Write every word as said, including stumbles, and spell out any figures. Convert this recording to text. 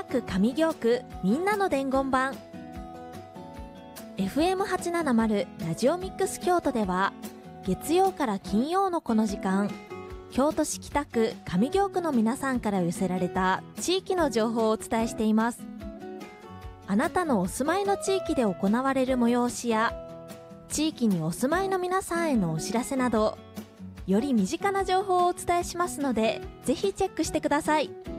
区上京区みんなの伝言板 エフエムはちななまる ラジオミックス京都では月曜から金曜のこの時間、京都市北区上京区の皆さんから寄せられた地域の情報をお伝えしています。あなたのお住まいの地域で行われる催しや地域にお住まいの皆さんへのお知らせなど、より身近な情報をお伝えしますので、ぜひチェックしてください。